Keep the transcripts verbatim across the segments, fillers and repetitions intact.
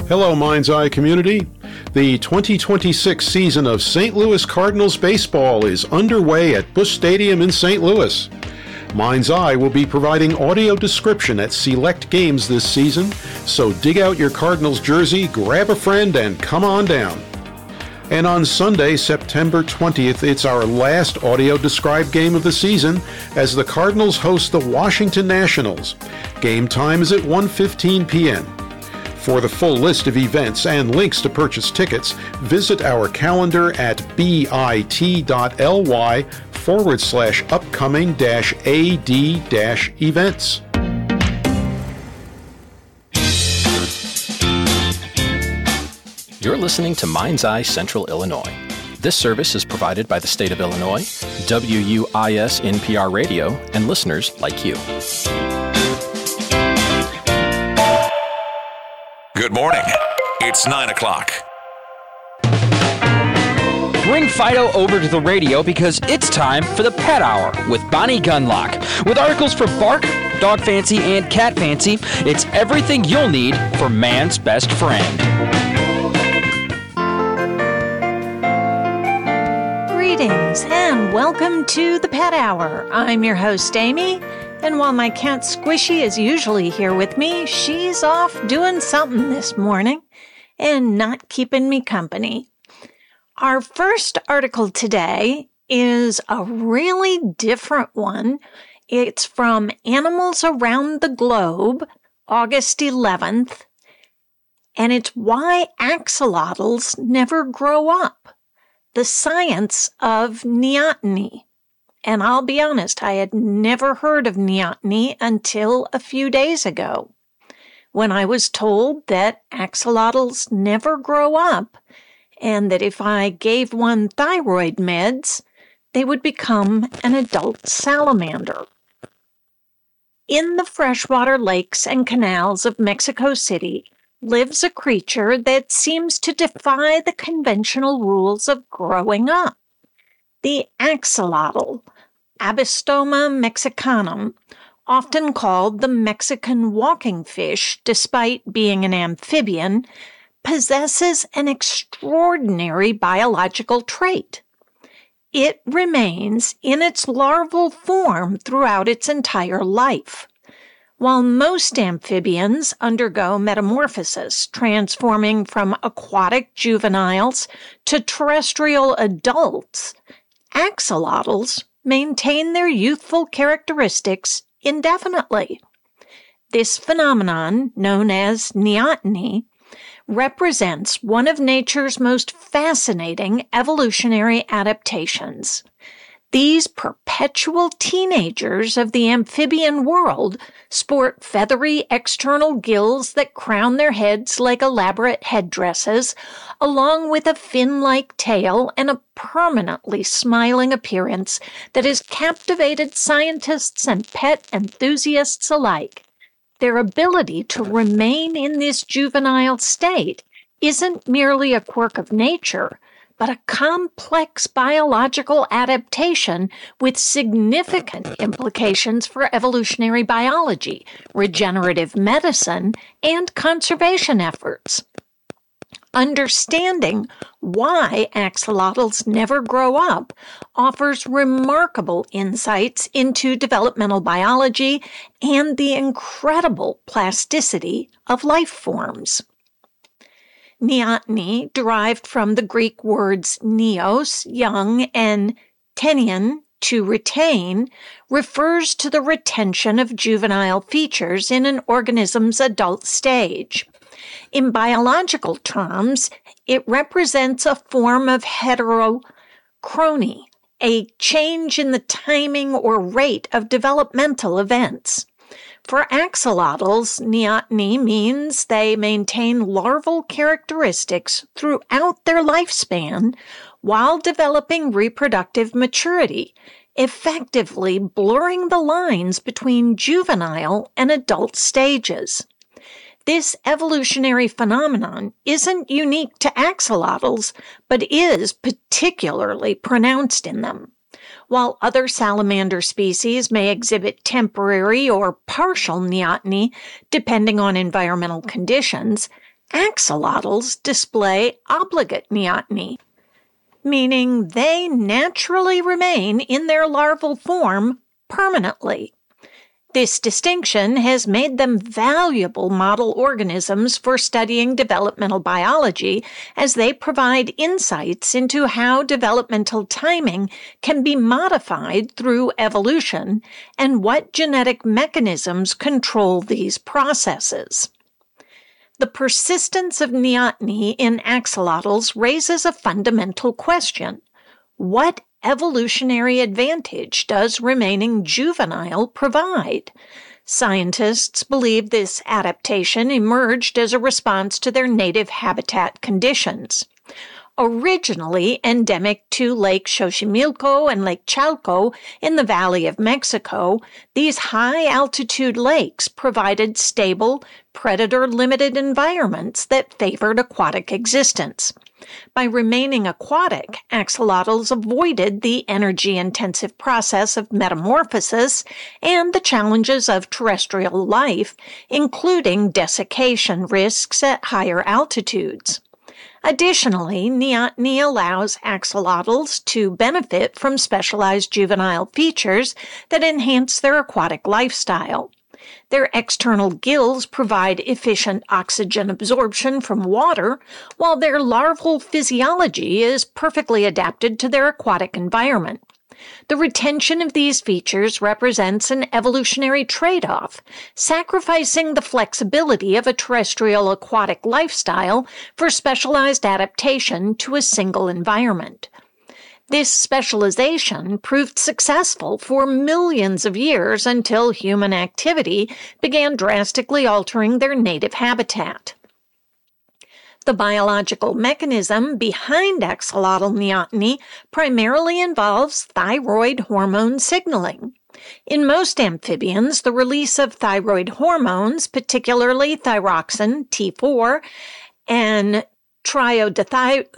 Hello, Mind's Eye community. The twenty twenty-six season of Saint Louis Cardinals baseball is underway at Busch Stadium in Saint Louis. Mind's Eye will be providing audio description at select games this season, so dig out your Cardinals jersey, grab a friend, and come on down. And on Sunday, September twentieth, it's our last audio-described game of the season as the Cardinals host the Washington Nationals. Game time is at one fifteen p.m. For the full list of events and links to purchase tickets, visit our calendar at bit.ly forward slash upcoming dash AD dash events. You're listening to Mind's Eye Central Illinois. This service is provided by the state of Illinois, W U I S N P R Radio, and listeners like you. Good morning. It's nine o'clock. Bring Fido over to the radio because it's time for the Pet Hour with Bonnie Gunlock. With articles for Bark, Dog Fancy, and Cat Fancy, it's everything you'll need for man's best friend. Greetings and welcome to the Pet Hour. I'm your host, Amy. And while my cat Squishy is usually here with me, she's off doing something this morning and not keeping me company. Our first article today is a really different one. It's from Animals Around the Globe, August eleventh, and it's Why Axolotls Never Grow Up, the Science of Neoteny. And I'll be honest, I had never heard of neoteny until a few days ago, when I was told that axolotls never grow up, and that if I gave one thyroid meds, they would become an adult salamander. In the freshwater lakes and canals of Mexico City lives a creature that seems to defy the conventional rules of growing up. The axolotl, Abastoma mexicanum, often called the Mexican walking fish despite being an amphibian, possesses an extraordinary biological trait. It remains in its larval form throughout its entire life. While most amphibians undergo metamorphosis, transforming from aquatic juveniles to terrestrial adults, axolotls maintain their youthful characteristics indefinitely. This phenomenon, known as neoteny, represents one of nature's most fascinating evolutionary adaptations. These perpetual teenagers of the amphibian world sport feathery external gills that crown their heads like elaborate headdresses, along with a fin-like tail and a permanently smiling appearance that has captivated scientists and pet enthusiasts alike. Their ability to remain in this juvenile state isn't merely a quirk of nature, but a complex biological adaptation with significant implications for evolutionary biology, regenerative medicine, and conservation efforts. Understanding why axolotls never grow up offers remarkable insights into developmental biology and the incredible plasticity of life forms. Neoteny, derived from the Greek words neos, young, and tenion, to retain, refers to the retention of juvenile features in an organism's adult stage. In biological terms, it represents a form of heterochrony, a change in the timing or rate of developmental events. For axolotls, neoteny means they maintain larval characteristics throughout their lifespan while developing reproductive maturity, effectively blurring the lines between juvenile and adult stages. This evolutionary phenomenon isn't unique to axolotls, but is particularly pronounced in them. While other salamander species may exhibit temporary or partial neoteny depending on environmental conditions, Axolotls display obligate neoteny, meaning they naturally remain in their larval form permanently. This distinction has made them valuable model organisms for studying developmental biology, as they provide insights into how developmental timing can be modified through evolution and what genetic mechanisms control these processes. The persistence of neoteny in axolotls raises a fundamental question. What evolutionary advantage does remaining juvenile provide? Scientists believe this adaptation emerged as a response to their native habitat conditions. Originally endemic to Lake Xochimilco and Lake Chalco in the Valley of Mexico, these high-altitude lakes provided stable, predator-limited environments that favored aquatic existence. By remaining aquatic, axolotls avoided the energy-intensive process of metamorphosis and the challenges of terrestrial life, including desiccation risks at higher altitudes. Additionally, neoteny allows axolotls to benefit from specialized juvenile features that enhance their aquatic lifestyle. Their external gills provide efficient oxygen absorption from water, while their larval physiology is perfectly adapted to their aquatic environment. The retention of these features represents an evolutionary trade-off, sacrificing the flexibility of a terrestrial aquatic lifestyle for specialized adaptation to a single environment. This specialization proved successful for millions of years until human activity began drastically altering their native habitat. The biological mechanism behind axolotl neoteny primarily involves thyroid hormone signaling. In most amphibians, the release of thyroid hormones, particularly thyroxin, T four, and triodethy-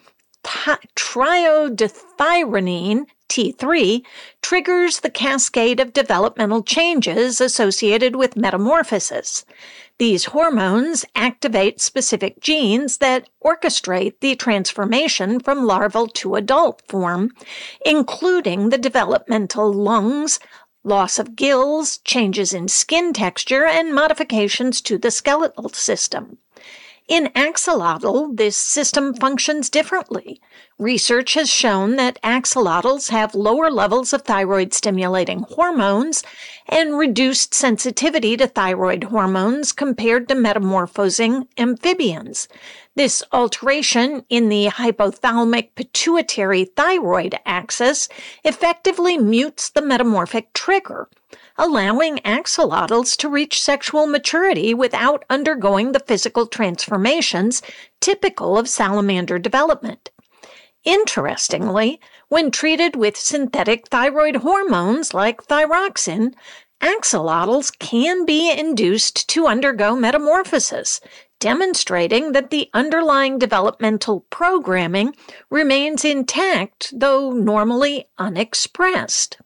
triodethyronine, T three, triggers the cascade of developmental changes associated with metamorphosis. These hormones activate specific genes that orchestrate the transformation from larval to adult form, including the developmental lungs, loss of gills, changes in skin texture, and modifications to the skeletal system. In axolotl, this system functions differently. Research has shown that axolotls have lower levels of thyroid-stimulating hormones and reduced sensitivity to thyroid hormones compared to metamorphosing amphibians. This alteration in the hypothalamic pituitary thyroid axis effectively mutes the metamorphic trigger, allowing axolotls to reach sexual maturity without undergoing the physical transformations typical of salamander development. Interestingly, when treated with synthetic thyroid hormones like thyroxin, axolotls can be induced to undergo metamorphosis, demonstrating that the underlying developmental programming remains intact, though normally unexpressed.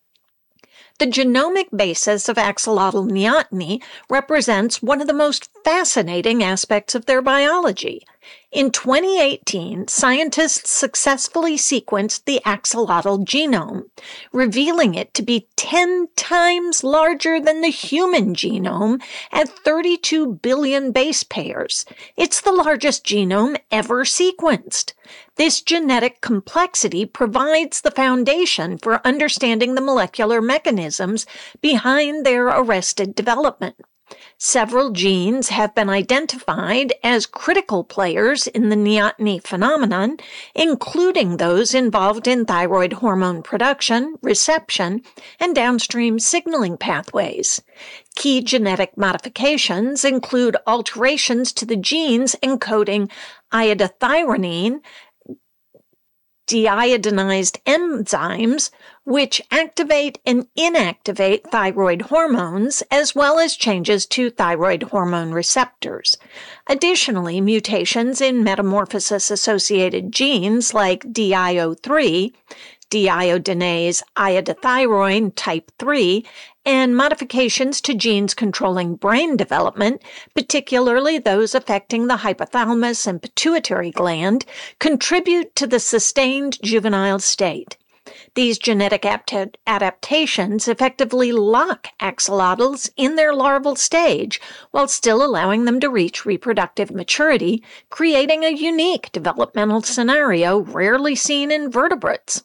The genomic basis of axolotl neoteny represents one of the most fascinating aspects of their biology. In twenty eighteen, scientists successfully sequenced the axolotl genome, revealing it to be ten times larger than the human genome at thirty-two billion base pairs. It's the largest genome ever sequenced. This genetic complexity provides the foundation for understanding the molecular mechanisms behind their arrested development. Several genes have been identified as critical players in the neoteny phenomenon, including those involved in thyroid hormone production, reception, and downstream signaling pathways. Key genetic modifications include alterations to the genes encoding iodothyronine, deiodinized enzymes, which activate and inactivate thyroid hormones, as well as changes to thyroid hormone receptors. Additionally, mutations in metamorphosis-associated genes like D I O three, deiodinase iodothyroid type three, and modifications to genes controlling brain development, particularly those affecting the hypothalamus and pituitary gland, contribute to the sustained juvenile state. These genetic apt- adaptations effectively lock axolotls in their larval stage while still allowing them to reach reproductive maturity, creating a unique developmental scenario rarely seen in vertebrates.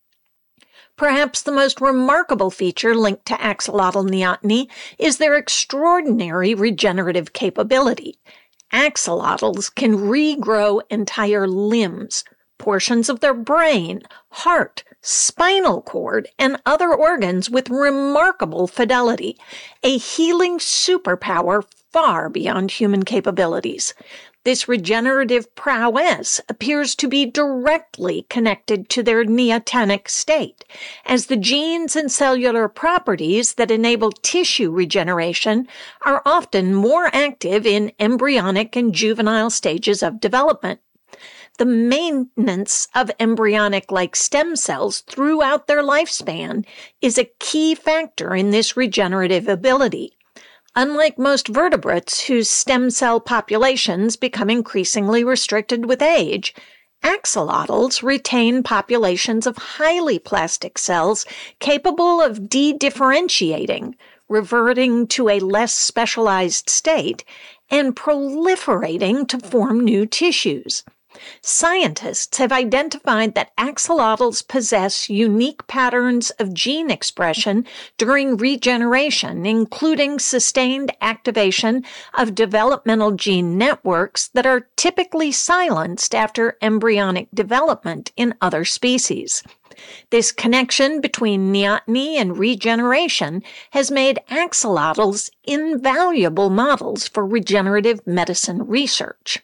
Perhaps the most remarkable feature linked to axolotl neoteny is their extraordinary regenerative capability. Axolotls can regrow entire limbs, portions of their brain, heart, spinal cord, and other organs with remarkable fidelity, a healing superpower far beyond human capabilities. This regenerative prowess appears to be directly connected to their neotenic state, as the genes and cellular properties that enable tissue regeneration are often more active in embryonic and juvenile stages of development. The maintenance of embryonic-like stem cells throughout their lifespan is a key factor in this regenerative ability. Unlike most vertebrates whose stem cell populations become increasingly restricted with age, axolotls retain populations of highly plastic cells capable of de-differentiating, reverting to a less specialized state, and proliferating to form new tissues. Scientists have identified that axolotls possess unique patterns of gene expression during regeneration, including sustained activation of developmental gene networks that are typically silenced after embryonic development in other species. This connection between neoteny and regeneration has made axolotls invaluable models for regenerative medicine research.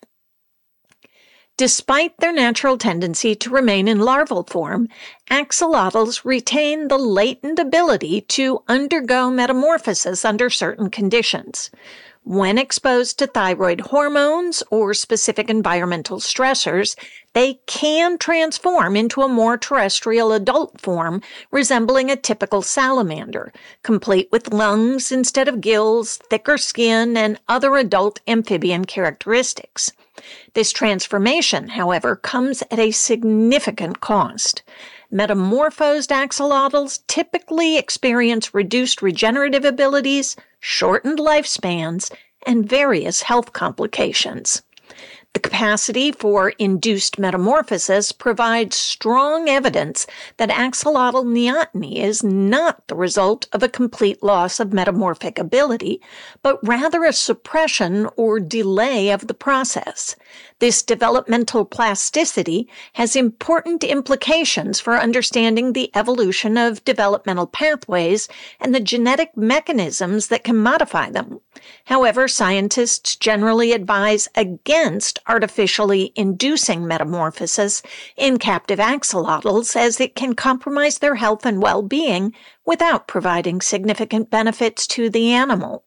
Despite their natural tendency to remain in larval form, axolotls retain the latent ability to undergo metamorphosis under certain conditions. When exposed to thyroid hormones or specific environmental stressors, they can transform into a more terrestrial adult form resembling a typical salamander, complete with lungs instead of gills, thicker skin, and other adult amphibian characteristics. This transformation, however, comes at a significant cost. Metamorphosed axolotls typically experience reduced regenerative abilities, shortened lifespans, and various health complications. The capacity for induced metamorphosis provides strong evidence that axolotl neoteny is not the result of a complete loss of metamorphic ability, but rather a suppression or delay of the process. This developmental plasticity has important implications for understanding the evolution of developmental pathways and the genetic mechanisms that can modify them. However, scientists generally advise against artificially inducing metamorphosis in captive axolotls, as it can compromise their health and well-being without providing significant benefits to the animal.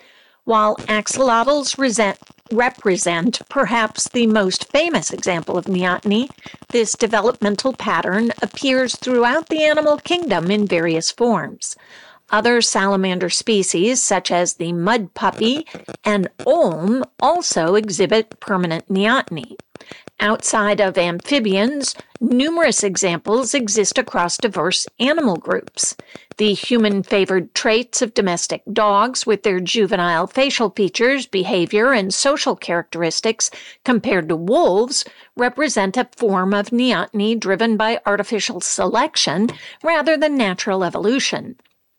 While axolotls resent, represent perhaps the most famous example of neoteny, this developmental pattern appears throughout the animal kingdom in various forms. Other salamander species, such as the mud puppy and olm, also exhibit permanent neoteny. Outside of amphibians, numerous examples exist across diverse animal groups. The human-favored traits of domestic dogs, with their juvenile facial features, behavior, and social characteristics compared to wolves, represent a form of neoteny driven by artificial selection rather than natural evolution.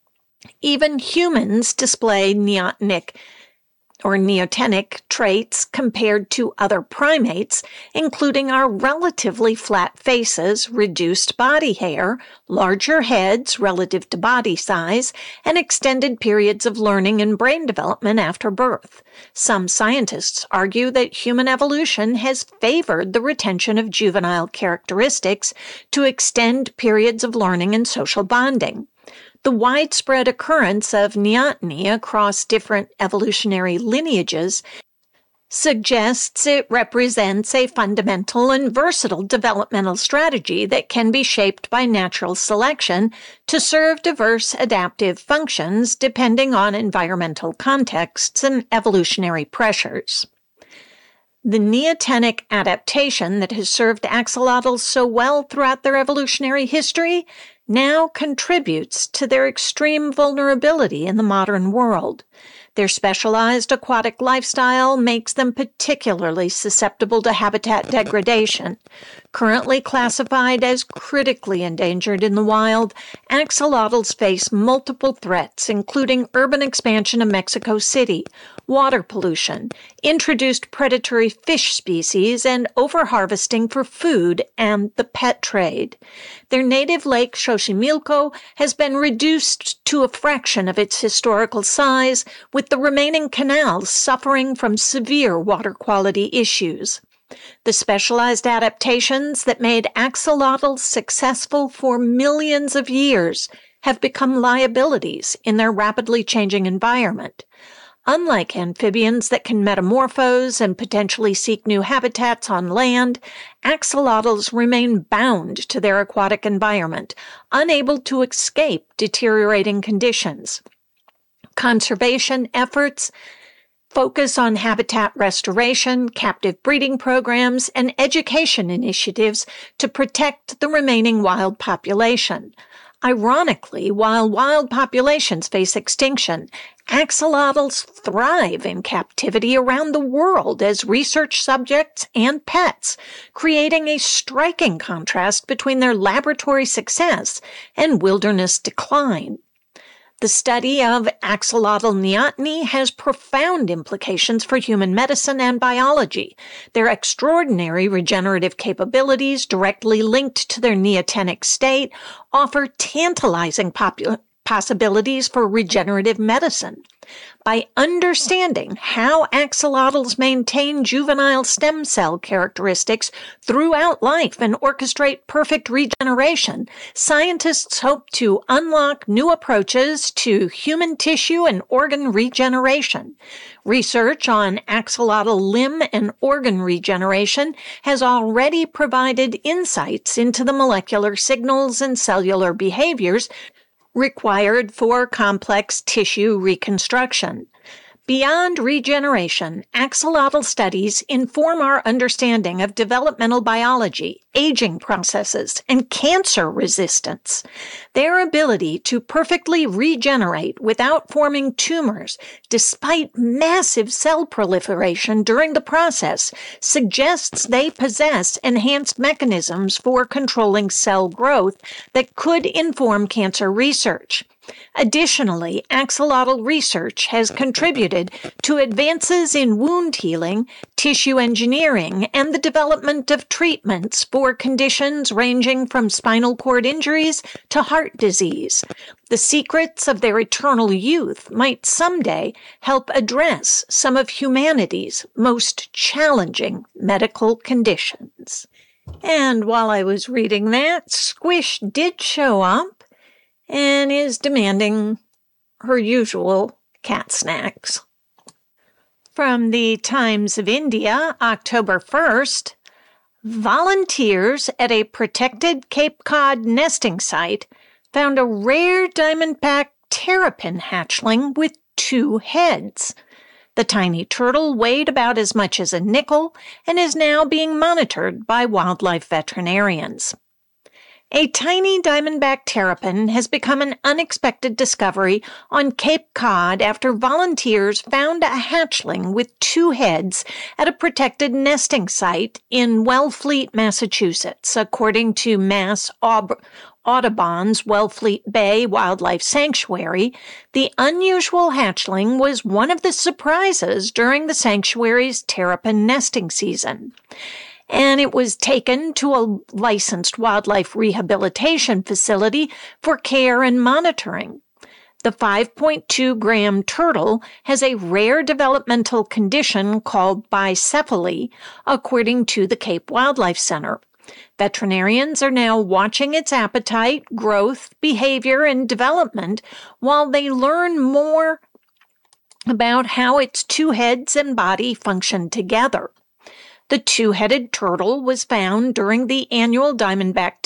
Even humans display neotenic or neotenic traits compared to other primates, including our relatively flat faces, reduced body hair, larger heads relative to body size, and extended periods of learning and brain development after birth. Some scientists argue that human evolution has favored the retention of juvenile characteristics to extend periods of learning and social bonding. The widespread occurrence of neoteny across different evolutionary lineages suggests it represents a fundamental and versatile developmental strategy that can be shaped by natural selection to serve diverse adaptive functions depending on environmental contexts and evolutionary pressures. The neotenic adaptation that has served axolotls so well throughout their evolutionary history now contributes to their extreme vulnerability in the modern world. Their specialized aquatic lifestyle makes them particularly susceptible to habitat degradation. Currently classified as critically endangered in the wild, axolotls face multiple threats, including urban expansion of Mexico City, water pollution, introduced predatory fish species, and overharvesting for food and the pet trade. Their native lake, Xochimilco, has been reduced to a fraction of its historical size, with the remaining canals suffering from severe water quality issues. The specialized adaptations that made axolotls successful for millions of years have become liabilities in their rapidly changing environment. Unlike amphibians that can metamorphose and potentially seek new habitats on land, axolotls remain bound to their aquatic environment, unable to escape deteriorating conditions. Conservation efforts focus on habitat restoration, captive breeding programs, and education initiatives to protect the remaining wild population. Ironically, while wild populations face extinction, axolotls thrive in captivity around the world as research subjects and pets, creating a striking contrast between their laboratory success and wilderness decline. The study of axolotl neoteny has profound implications for human medicine and biology. Their extraordinary regenerative capabilities, directly linked to their neotenic state, offer tantalizing popu- possibilities for regenerative medicine. By understanding how axolotls maintain juvenile stem cell characteristics throughout life and orchestrate perfect regeneration, scientists hope to unlock new approaches to human tissue and organ regeneration. Research on axolotl limb and organ regeneration has already provided insights into the molecular signals and cellular behaviors required for complex tissue reconstruction. Beyond regeneration, axolotl studies inform our understanding of developmental biology, aging processes, and cancer resistance. Their ability to perfectly regenerate without forming tumors, despite massive cell proliferation during the process, suggests they possess enhanced mechanisms for controlling cell growth that could inform cancer research. Additionally, axolotl research has contributed to advances in wound healing, tissue engineering, and the development of treatments for conditions ranging from spinal cord injuries to heart disease. The secrets of their eternal youth might someday help address some of humanity's most challenging medical conditions. And while I was reading that, Squish did show up and is demanding her usual cat snacks. From the Times of India, October first, volunteers at a protected Cape Cod nesting site found a rare diamondback terrapin hatchling with two heads. The tiny turtle weighed about as much as a nickel and is now being monitored by wildlife veterinarians. A tiny diamondback terrapin has become an unexpected discovery on Cape Cod after volunteers found a hatchling with two heads at a protected nesting site in Wellfleet, Massachusetts, according to Mass Aub- Audubon's Wellfleet Bay Wildlife Sanctuary. The unusual hatchling was one of the surprises during the sanctuary's terrapin nesting season, and it was taken to a licensed wildlife rehabilitation facility for care and monitoring. The five point two gram turtle has a rare developmental condition called bicephaly, according to the Cape Wildlife Center. Veterinarians are now watching its appetite, growth, behavior, and development while they learn more about how its two heads and body function together. The two-headed turtle was found during the annual Diamondback